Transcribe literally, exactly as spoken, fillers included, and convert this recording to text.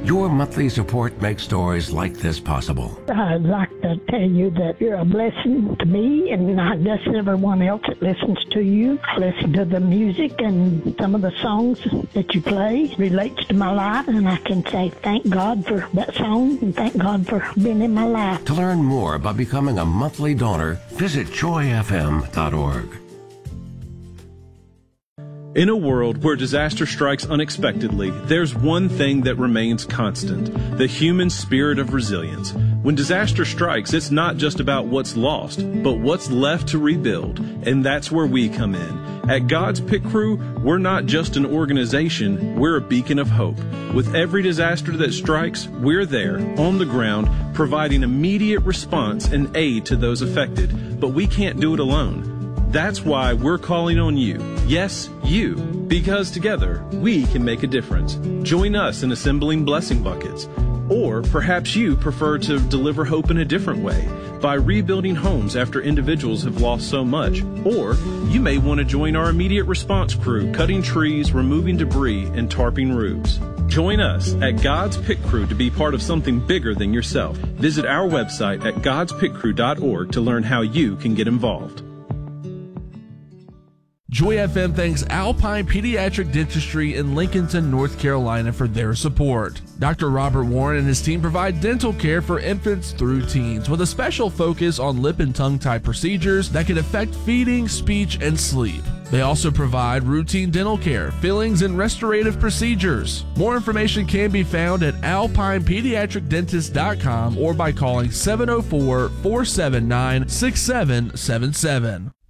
Your monthly support makes stories like this possible. I'd like to tell you that you're a blessing to me and not just everyone else that listens to you. I listen to the music, and some of the songs that you play relates to my life, and I can say thank God for that song and thank God for being in my life. To learn more about becoming a monthly donor, visit joy f m dot org. In a world where disaster strikes unexpectedly, there's one thing that remains constant: the human spirit of resilience. When disaster strikes, it's not just about what's lost, but what's left to rebuild, and that's where we come in. At God's Pit Crew, we're not just an organization, we're a beacon of hope. With every disaster that strikes, we're there, on the ground, providing immediate response and aid to those affected. But we can't do it alone. That's why we're calling on you. Yes, you. Because together, we can make a difference. Join us in assembling blessing buckets. Or perhaps you prefer to deliver hope in a different way, by rebuilding homes after individuals have lost so much. Or you may want to join our immediate response crew, cutting trees, removing debris, and tarping roofs. Join us at God's Pit Crew to be part of something bigger than yourself. Visit our website at gods pit crew dot org to learn how you can get involved. Joy F M thanks Alpine Pediatric Dentistry in Lincolnton, North Carolina for their support. Doctor Robert Warren and his team provide dental care for infants through teens with a special focus on lip and tongue type procedures that can affect feeding, speech, and sleep. They also provide routine dental care, fillings, and restorative procedures. More information can be found at alpine pediatric dentist dot com or by calling seven oh four, four seven nine, six seven seven seven.